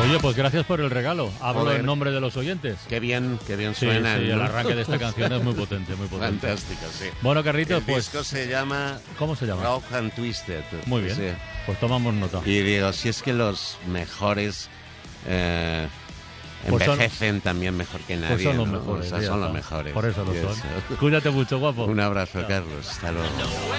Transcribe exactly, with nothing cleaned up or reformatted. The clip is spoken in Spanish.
Oye, pues gracias por el regalo. Hablo Joder. en nombre de los oyentes. Qué bien, qué bien Sí, suena. sí, ¿no? el arranque de esta canción es muy potente, muy potente. Fantástico, sí. Bueno, Carlitos, El pues... disco se llama ¿Cómo se llama? Rock and Twisted. Muy bien, Sí. pues tomamos nota. Y digo, si es que los mejores eh, Pues son- envejecen también mejor que nadie. Pues son los ¿no? mejores. O sea, ya son los está. mejores. Por eso lo Y son. eso. Cuídate mucho, guapo. Un abrazo, Carlos. Hasta luego.